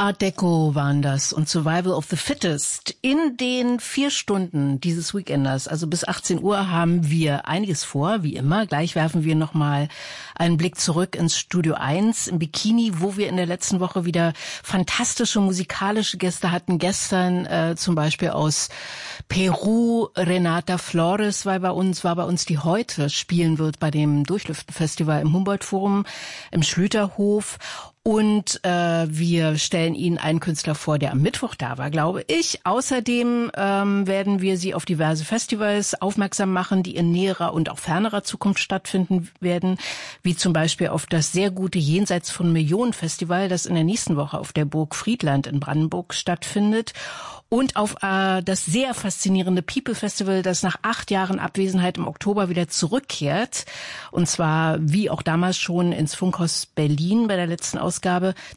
Art Deco waren das und Survival of the Fittest. In den 4 Stunden dieses Weekenders, also bis 18 Uhr, haben wir einiges vor, wie immer. Gleich werfen wir nochmal einen Blick zurück ins Studio 1 im Bikini, wo wir in der letzten Woche wieder fantastische musikalische Gäste hatten. Gestern zum Beispiel aus Peru Renata Flores war bei uns, die heute spielen wird bei dem Durchlüften-Festival im Humboldt-Forum im Schlüterhof. Und wir stellen Ihnen einen Künstler vor, der am Mittwoch da war, glaube ich. Außerdem werden wir Sie auf diverse Festivals aufmerksam machen, die in näherer und auch fernerer Zukunft stattfinden werden, wie zum Beispiel auf das sehr gute Jenseits von Millionen Festival, das in der nächsten Woche auf der Burg Friedland in Brandenburg stattfindet. Und auf das sehr faszinierende People Festival, das nach 8 Jahren Abwesenheit im Oktober wieder zurückkehrt. Und zwar, wie auch damals schon, ins Funkhaus Berlin bei der letzten Ausgabe.